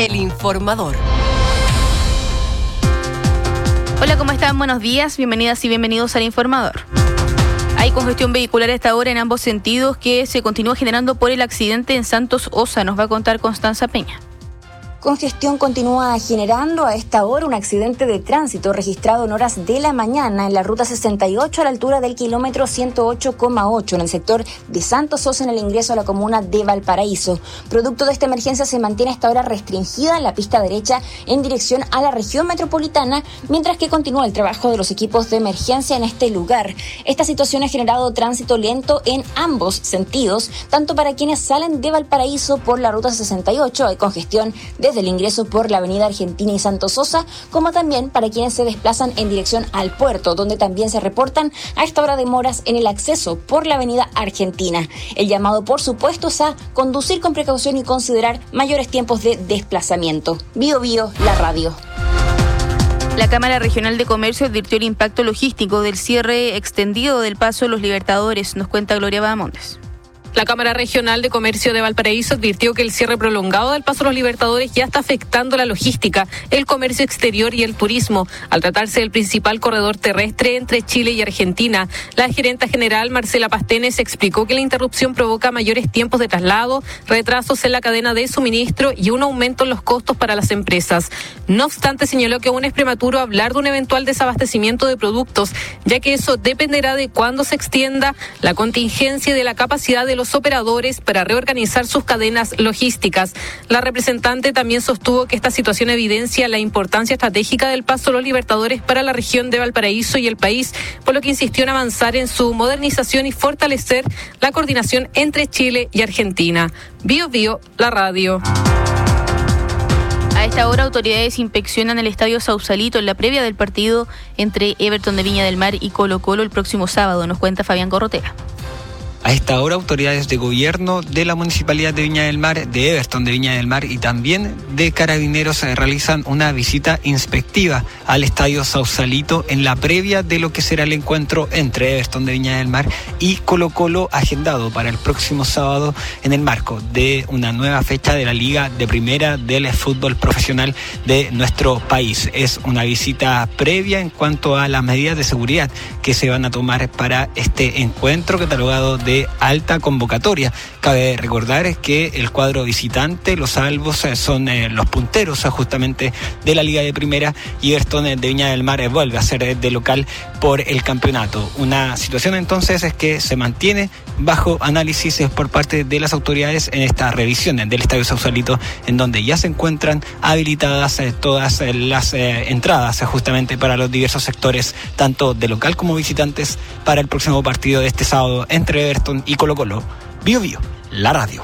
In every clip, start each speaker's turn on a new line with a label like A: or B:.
A: El Informador.
B: Hola, ¿cómo están? Buenos días, bienvenidas y bienvenidos al Informador. Hay congestión vehicular a esta hora en ambos sentidos que se continúa generando por el accidente en Santos Osa. Nos va a contar Constanza Peña.
C: Congestión continúa generando a esta hora un accidente de tránsito registrado en horas de la mañana en la ruta 68 a la altura del kilómetro 108,8 en el sector de Santos Osa en el ingreso a la comuna de Valparaíso. Producto de esta emergencia se mantiene a esta hora restringida la pista derecha en dirección a la región metropolitana, mientras que continúa el trabajo de los equipos de emergencia en este lugar. Esta situación ha generado tránsito lento en ambos sentidos, tanto para quienes salen de Valparaíso por la ruta 68, hay congestión desde el ingreso por la avenida Argentina y Santos Osa, como también para quienes se desplazan en dirección al puerto, donde también se reportan a esta hora demoras en el acceso por la avenida Argentina. El llamado, por supuesto, es a conducir con precaución y considerar mayores tiempos de desplazamiento. Bio Bio, la radio.
B: La Cámara Regional de Comercio advirtió el impacto logístico del cierre extendido del Paso Los Libertadores, nos cuenta Gloria Bahamondes.
D: La Cámara Regional de Comercio de Valparaíso advirtió que el cierre prolongado del Paso Los Libertadores ya está afectando la logística, el comercio exterior y el turismo, al tratarse del principal corredor terrestre entre Chile y Argentina. La gerenta general Marcela Pastenes explicó que la interrupción provoca mayores tiempos de traslado, retrasos en la cadena de suministro y un aumento en los costos para las empresas. No obstante, señaló que aún es prematuro hablar de un eventual desabastecimiento de productos, ya que eso dependerá de cuándo se extienda la contingencia y de la capacidad de los operadores para reorganizar sus cadenas logísticas. La representante también sostuvo que esta situación evidencia la importancia estratégica del Paso Los Libertadores para la región de Valparaíso y el país, por lo que insistió en avanzar en su modernización y fortalecer la coordinación entre Chile y Argentina. Bio Bio, la radio.
B: A esta hora, autoridades inspeccionan el Estadio Sausalito en la previa del partido entre Everton de Viña del Mar y Colo-Colo el próximo sábado, nos cuenta Fabián Corrotea.
E: A esta hora, autoridades de gobierno de la Municipalidad de Viña del Mar, de Everton de Viña del Mar y también de Carabineros realizan una visita inspectiva al Estadio Sausalito en la previa de lo que será el encuentro entre Everton de Viña del Mar y Colo-Colo, agendado para el próximo sábado en el marco de una nueva fecha de la Liga de Primera del fútbol profesional de nuestro país. Es una visita previa en cuanto a las medidas de seguridad que se van a tomar para este encuentro catalogado de alta convocatoria. Cabe recordar que el cuadro visitante, los albos, son los punteros justamente de la Liga de Primera, y Everton de Viña del Mar vuelve a ser de local por el campeonato. Una situación entonces es que se mantiene bajo análisis por parte de las autoridades en esta revisión del Estadio Sausalito, en donde ya se encuentran habilitadas todas las entradas justamente para los diversos sectores, tanto de local como visitantes, para el próximo partido de este sábado entre Everton y Colo-Colo. Bio Bio, la radio.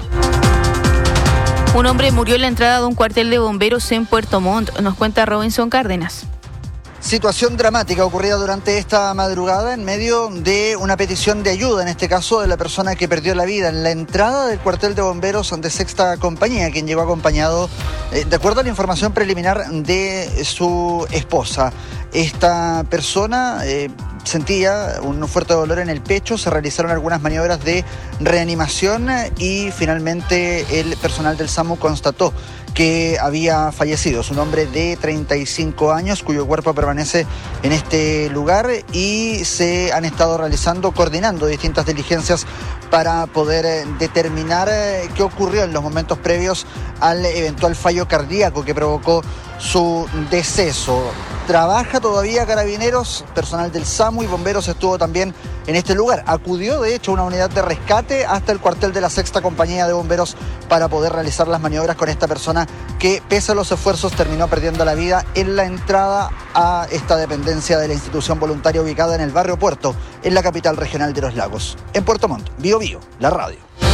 B: Un hombre murió en la entrada de un cuartel de bomberos en Puerto Montt, nos cuenta Robinson Cárdenas.
F: Situación dramática ocurrida durante esta madrugada en medio de una petición de ayuda, en este caso de la persona que perdió la vida en la entrada del cuartel de bomberos de Sexta Compañía, quien llegó acompañado, de acuerdo a la información preliminar, de su esposa. Esta persona sentía un fuerte dolor en el pecho, se realizaron algunas maniobras de reanimación y finalmente el personal del SAMU constató que había fallecido. Es un hombre de 35 años cuyo cuerpo permanece en este lugar y se han estado coordinando distintas diligencias para poder determinar qué ocurrió en los momentos previos al eventual fallo cardíaco que provocó su deceso. Trabaja todavía Carabineros, personal del SAMU y bomberos estuvo también en este lugar. Acudió, de hecho, una unidad de rescate hasta el cuartel de la Sexta Compañía de Bomberos para poder realizar las maniobras con esta persona que, pese a los esfuerzos, terminó perdiendo la vida en la entrada a esta dependencia de la institución voluntaria ubicada en el barrio Puerto, en la capital regional de Los Lagos. En Puerto Montt, Bio Bio, la radio.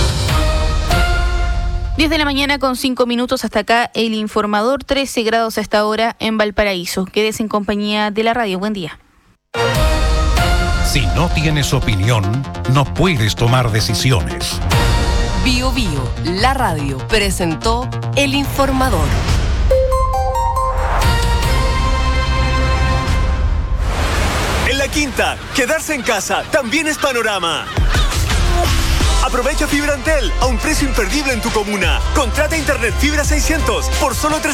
B: 10 de la mañana con 5 minutos, hasta acá el Informador. 13 grados a esta hora en Valparaíso. Quédese en compañía de la radio. Buen día.
G: Si no tienes opinión, no puedes tomar decisiones.
A: Bio Bio, la radio, presentó El Informador.
H: En La Quinta, quedarse en casa también es panorama. Aprovecha Fibra Antel a un precio imperdible en tu comuna. Contrata Internet Fibra 600 por solo